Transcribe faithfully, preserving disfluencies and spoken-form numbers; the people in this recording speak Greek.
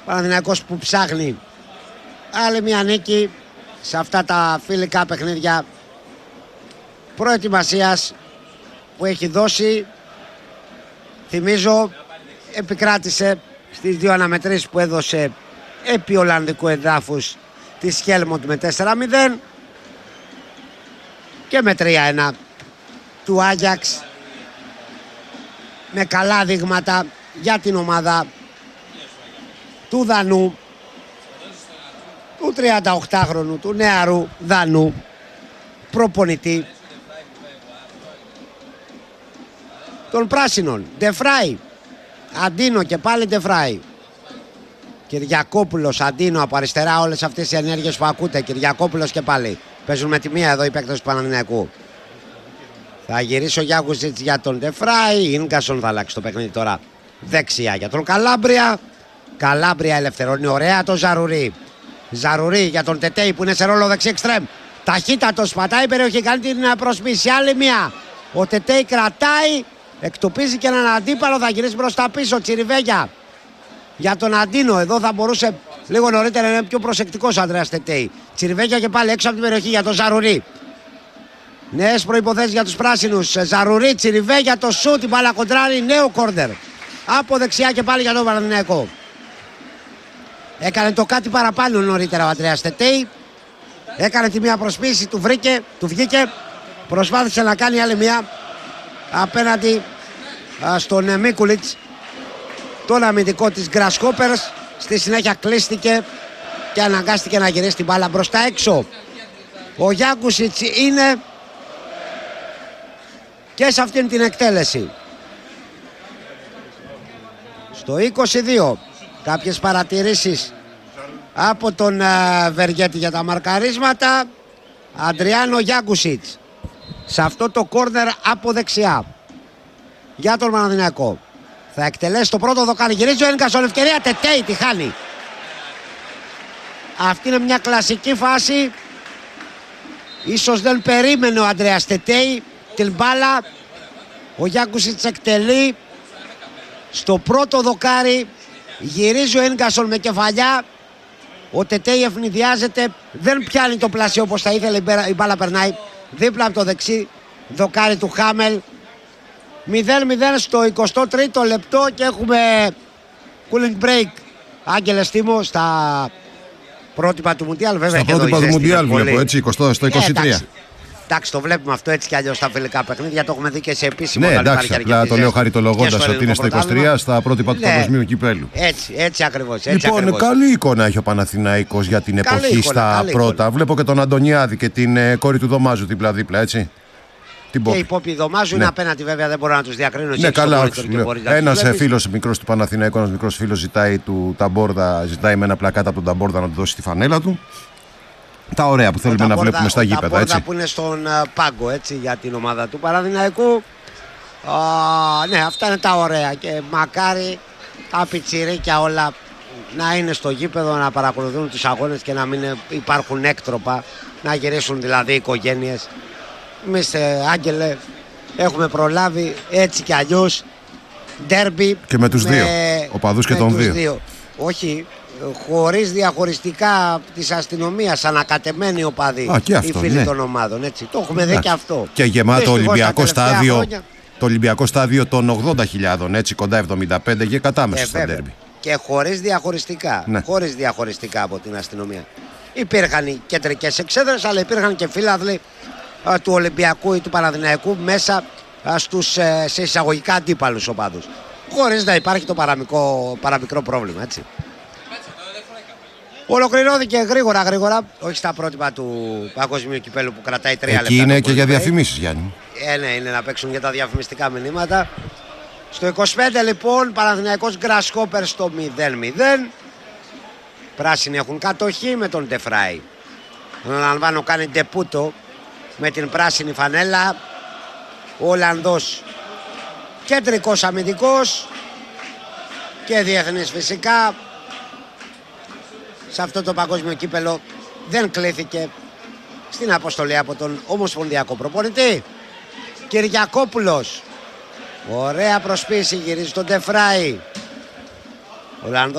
Παναθηναϊκός που ψάχνει άλλη μια νίκη σε αυτά τα φιλικά παιχνίδια προετοιμασίας που έχει δώσει. Θυμίζω, επικράτησε στις δύο αναμετρήσεις που έδωσε επί Ολλανδικού εδάφους της Χέλμοντ με τέσσερα μηδέν και με τρία ένα του Άγιαξ, με καλά δείγματα για την ομάδα του Δανού, του τριανταοκτάχρονου, του νεαρού Δανού προπονητή των πράσινων. Ντεφράι, Αντίνο και πάλι Ντεφράι. Κυριακόπουλος, Αντίνο από αριστερά, όλες αυτές οι ενέργειες που ακούτε. Κυριακόπουλος και πάλι. Παίζουν με τη μία εδώ οι παίκτες του Παναθηναϊκού. Θα γυρίσει ο Γιάκουσιτς για τον Ντεφράι. Ίνγκασον θα αλλάξει το παιχνίδι τώρα δεξιά για τον Καλάμπρια. Καλάμπρια ελευθερώνει ωραία το Ζαρουρί. Ζαρουρί για τον Τετέι που είναι σε ρόλο δεξί εξτρέμ. Ταχύτατο, πατάει περιοχή, κάνει την προσπίση. Άλλη μία. Ο Τετέι κρατάει, εκτοπίζει και έναν αντίπαλο. Θα γυρίσει μπροστά πίσω. Τσιριβέγια για τον Αντίνο. Εδώ θα μπορούσε λίγο νωρίτερα να είναι πιο προσεκτικός ο Ανδρέας Τετέι. Τσιριβέγια και πάλι έξω από την περιοχή για τον Ζαρουρί. Νέες προϋποθέσεις για τους πράσινους. Ζαρουρί, Τσιριβέγια, το σούτ, την μπάλα κοντράρει, νέο κόρνερ. Από δεξιά και πάλι για τον Παναθηναϊκό. Έκανε το κάτι παραπάνω νωρίτερα ο Ανδρέας Τετέι. Έκανε τη μία προσπίση, του βρήκε, του βγήκε. Προσπάθησε να κάνει άλλη μία απέναντι α, στον Μίκουλιτς, τον αμυντικό της Γκρασκόπερς. Στη συνέχεια κλείστηκε και αναγκάστηκε να γυρίσει την μπάλα μπροστά έξω. Ο Γιάκουσιτς είναι και σε αυτήν την εκτέλεση. Στο είκοσι δύο κάποιες παρατηρήσεις από τον uh, Βεργέτη για τα μαρκαρίσματα. Αντριάνο Γιάκουσιτς σε αυτό το κόρνερ από δεξιά για τον Παναθηναϊκό. Θα εκτελέσει το πρώτο δοκάρι. Γυρίζει ο Ένγκασον, ευκαιρία, Τετέι, τη χάνει. Αυτή είναι μια κλασική φάση. Ίσως δεν περίμενε ο Ανδρέας Τετέι την μπάλα. Ο Γιάκουσιτς εκτελεί στο πρώτο δοκάρι. Γυρίζει ο Ένγκασον με κεφαλιά. Ο Τετέι ευνηδιάζεται. Δεν πιάνει το πλασιό όπως θα ήθελε. Η μπάλα περνάει δίπλα από το δεξί δοκάρι του Χάμελ. μηδέν μηδέν στο εικοστό τρίτο λεπτό και έχουμε cooling break. Άγγελε Στίμο στα πρότυπα του Μουντιάλ, βέβαια. Στα πρότυπα του Μουντιάλ βλέπω, έτσι, είκοσι στο είκοσι τρία. Ε, εντάξει. εντάξει, το βλέπουμε αυτό έτσι κι αλλιώς στα φιλικά παιχνίδια. Το έχουμε δει και σε επίσημο. Ναι, εντάξει, απλά το λέω χαριτολογώντας ότι είναι στο είκοσι τρία στα πρότυπα του ναι, παγκοσμίου κυπέλου. Έτσι, έτσι ακριβώς. Λοιπόν, ακριβώς. καλή εικόνα έχει ο Παναθηναϊκός για την καλή εποχή εικόνα, στα πρώτα. Εικόνα. Βλέπω και τον Αντωνιάδη και την ε, κόρη του Δωμάζου δίπλα-δίπλα, έτσι. Την και οι Πόποι Δωμάζου ναι. είναι απέναντι, βέβαια δεν μπορώ να τους διακρίνω. Ναι, καλά, ένας φίλος μικρός του Παναθηναϊκού, ένας μικρός φίλος ζητάει του Ταμπόρδα, ζητάει με ένα πλακάτα από τον Ταμπόρδα να του δώσει τη φανέλα του. Τα ωραία που θέλουμε να Ταμπόρδα, βλέπουμε στα γήπεδα, έτσι. Που είναι στον uh, πάγκο, έτσι, για την ομάδα του Παναθηναϊκού. Uh, ναι, αυτά είναι τα ωραία και μακάρι τα πιτσιρίκια όλα να είναι στο γήπεδο, να παρακολουθούν τους αγώνες και να μην υπάρχουν έκτροπα, να γυρίσουν δηλαδή οι οικογένειες. Εμείς, ε, Άγγελε, έχουμε προλάβει έτσι κι αλλιώς ντέρμπι και με τους με, δύο, οπαδούς και των δύο. δύο. Όχι, χωρίς διαχωριστικά της αστυνομίας, ανακατεμένοι οπαδοί, οι φίλοι ναι. των ομάδων, έτσι. Το έχουμε δει και αυτό. Και γεμάτο Ολυμπιακό στάδιο, χρόνια. Το Ολυμπιακό στάδιο των ογδόντα χιλιάδων, έτσι, κοντά εβδομήντα πέντε και κατάμεσο ε, στο ντέρμπι. Και χωρίς διαχωριστικά, ναι. χωρίς διαχωριστικά από την αστυνομία. Υπήρχαν οι κεντρικές εξέδρες, αλλά υπήρχαν και φίλαθλοι του Ολυμπιακού ή του Παναθηναϊκού μέσα στους, σε εισαγωγικά αντίπαλους οπαδούς, χωρίς να υπάρχει το παραμικρό, παραμικρό πρόβλημα, έτσι. Ολοκληρώθηκε γρήγορα γρήγορα, όχι στα πρότυπα του παγκοσμίου κυπέλου που κρατάει τρία λεπτά. Εκεί είναι και για διαφημίσεις, Γιάννη. Ε, ναι, είναι να παίξουν για τα διαφημιστικά μηνύματα. Στο είκοσι πέντε λοιπόν, Παναθηναϊκός Γκρασκόπερ στο μηδέν μηδέν. Πράσινοι έχουν κατοχή με τον Ντεφράι. Τον αναλαμβάνω, κάνει ντεπούτο με την πράσινη φανέλα. Ο Ολλανδός κεντρικός αμυντικός και διεθνής φυσικά. Σε αυτό το παγκόσμιο κύπελο δεν κλήθηκε στην αποστολή από τον ομοσπονδιακό προπονητή. Κυριακόπουλος, ωραία προσποίηση, γυρίζει τον Ντεφράι. Ο Ολλανδός